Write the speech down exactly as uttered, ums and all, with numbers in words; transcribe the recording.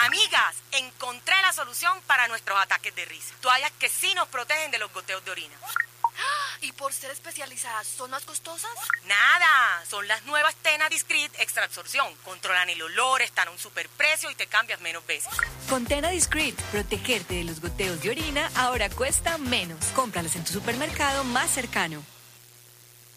Amigas, encontré la solución para nuestros ataques de risa. Toallas que sí nos protegen de los goteos de orina. ¿Y por ser especializadas, son más costosas? Nada, son las nuevas Tena Discreet Extra Absorción. Controlan el olor, están a un superprecio y te cambias menos veces. Con Tena Discreet, protegerte de los goteos de orina ahora cuesta menos. Cómpralas en tu supermercado más cercano.